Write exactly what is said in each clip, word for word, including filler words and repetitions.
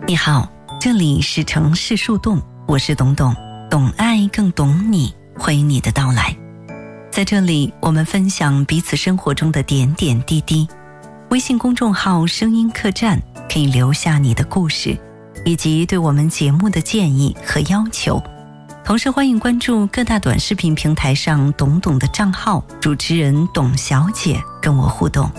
你好，这里是城市树洞，我是董董，懂爱更懂你，欢迎你的到来。在这里我们分享彼此生活中的点点滴滴。微信公众号声音客栈可以留下你的故事以及对我们节目的建议和要求，同时欢迎关注各大短视频平台上董董的账号，主持人董小姐跟我互动。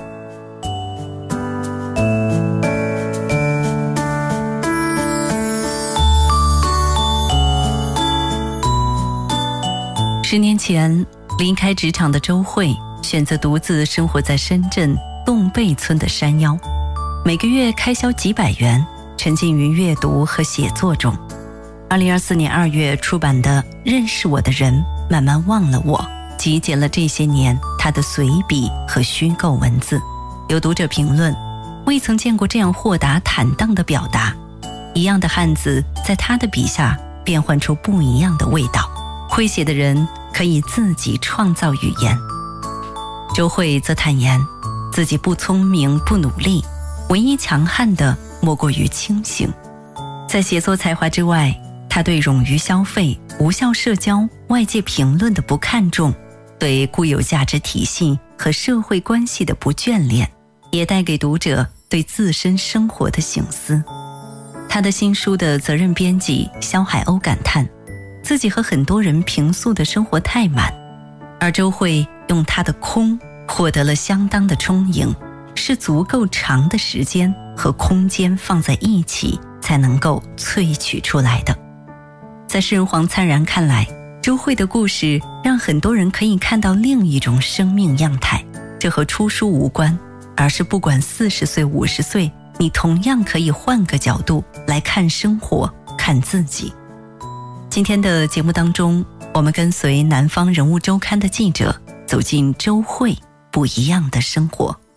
十年前离开职场的周慧选择独自生活在深圳洞贝村的山腰，每个月开销几百元，沉浸于阅读和写作中。二零二四年二月出版的《认识我的人慢慢忘了我》集结了这些年他的随笔和虚构文字。有读者评论，未曾见过这样豁达坦荡的表达，一样的汉字在他的笔下变换出不一样的味道。会写的人可以自己创造语言。周慧则坦言自己不聪明不努力，唯一强悍的莫过于清醒。在写作才华之外，他对冗余消费、无效社交、外界评论的不看重，对固有价值体系和社会关系的不眷恋，也带给读者对自身生活的省思。他的新书的责任编辑肖海鸥感叹，自己和很多人平素的生活太满，而周慧用她的空获得了相当的充盈，是足够长的时间和空间放在一起才能够萃取出来的。在诗人黄灿然看来，周慧的故事让很多人可以看到另一种生命样态，这和出书无关，而是不管四十岁五十岁，你同样可以换个角度来看生活，看自己。今天的节目当中，我们跟随南方人物周刊的记者走进周慧不一样的生活。